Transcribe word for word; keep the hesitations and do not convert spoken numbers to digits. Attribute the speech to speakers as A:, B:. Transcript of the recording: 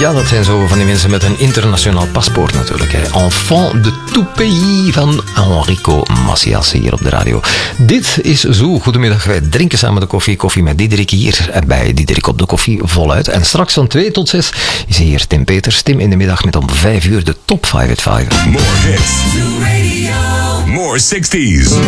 A: Ja, dat zijn zo van die mensen met een internationaal paspoort natuurlijk. Hè. Enfant de tout pays van Enrico Macias hier op de radio. Dit is Zo. Goedemiddag, wij drinken samen de koffie. Koffie met Diederik hier bij Diederik op de koffie voluit. En straks van twee tot zes is hier Tim Peters. Tim in de middag met om vijf uur de top vijf at vijf.
B: More hits. More sixties.